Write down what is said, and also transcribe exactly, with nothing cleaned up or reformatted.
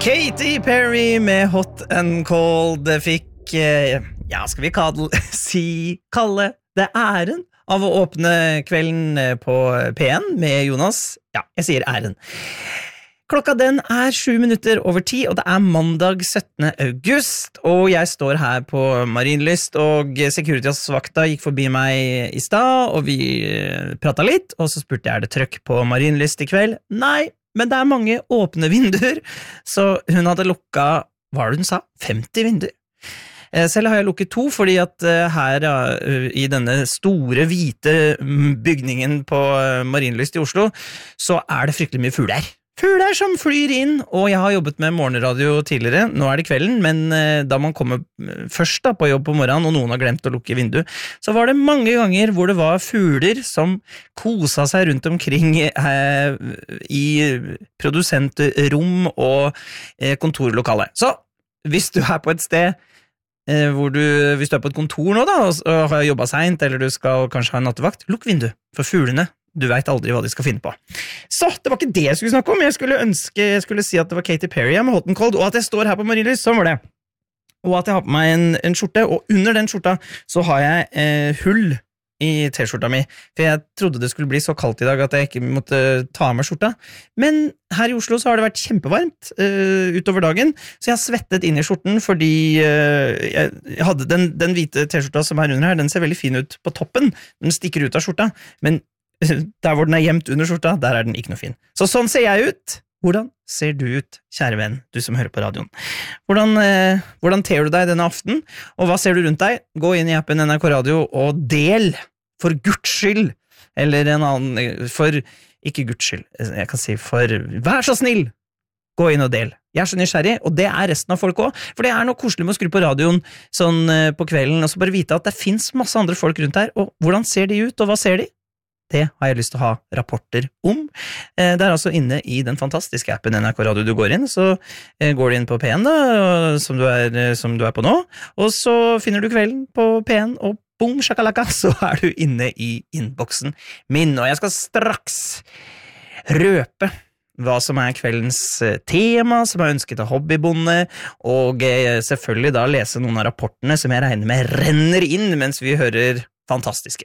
Katy Perry med Hot and Cold fikk, ja, skal vi kalle, si, kalle det æren av å åpne kvelden på P en med Jonas. Ja, jeg sier æren. Klokka den er sju minutter over ti, og det er mandag syttende august, og jeg står her på Marienlyst, og Securitas-vakta gikk forbi meg i stad, og vi pratet litt, og så spurte jeg, er det trøkk på Marienlyst i kveld? Nei, men det er mange åpne vinduer, så hun hadde lukket, hva var det hun sa? femti vinduer. Selv har jeg lukket to, fordi at her i denne store, hvite bygningen på Marienlyst i Oslo, så er det fryktelig mye fugler. Fugler som flyr inn, og jeg har jobbet med morgenradio tidligere, nå er det kvelden, men da man kommer først da på jobb på morgenen, og noen har glemt å lukke vindu, så var det mange ganger hvor det var fugler som kosa seg rundt omkring eh, i produsentrom og eh, kontorlokale. Så hvis du er på et sted eh, hvor du, hvis du er på et kontor nå da, og, og har jobbet sent, eller du skal kanskje ha en nattevakt, lukk vindu, for fuglene du vet aldri hva de skal finne på. Så, det var ikke det jeg skulle snakke om. Jeg skulle ønske, jeg skulle si at det var Katy Perry med Hot and Cold, og at jeg står her på Marienlyst, sånn var det. Og at jeg har på meg en, en skjorte, og under den skjorta så har jeg eh, hull i t-skjorta mi, for jeg trodde det skulle bli så kaldt i dag at jeg ikke måtte ta av meg skjorta. Men her i Oslo så har det vært kjempevarmt uh, utover dagen, så jeg har svettet inn i skjorten fordi uh, jeg, jeg hadde den, den hvite t-skjorta som er under her, den ser veldig fin ut på toppen, den stikker ut av skjorta, men der hvor den er gjemt under skjorta, der er den ikke noe fin. Så sånn ser jeg ut. Hvordan ser du ut, kjære venn, du som hører på radioen? Hvordan, eh, hvordan ter du deg denne aften? Og hva ser du rundt deg? Gå inn i appen N R K Radio og del, for Guds skyld. Eller en annen, for, ikke Guds skyld, jeg kan si for, vær så snill, gå inn og del. Jeg er så nysgjerrig, og det er resten av folk også, for det er noe koselig med å skru på radioen sånn eh, på kvelden, og så bare vite at det finnes masse andre folk rundt her, og hvordan ser de ut, og hva ser de? Det har jeg lyst til å ha rapporter om. Det er altså inne i den fantastiske appen N R K Radio du går inn, så går du inn på P en da, som du er, som du er på nå, og så finner du kvelden på P en, og boom, shakalaka, så er du inne i innboksen min, og jeg skal straks røpe hva som er kveldens tema, som er ønsket av hobbybonde, og selvfølgelig da lese noen av rapportene som jeg regner med renner inn mens vi hører fantastiske.